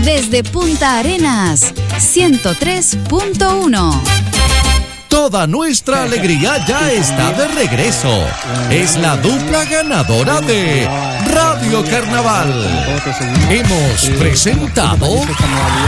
Desde Punta Arenas, 103.1. Toda nuestra alegría ya está de regreso. Es la dupla ganadora de Radio Carnaval. Hemos presentado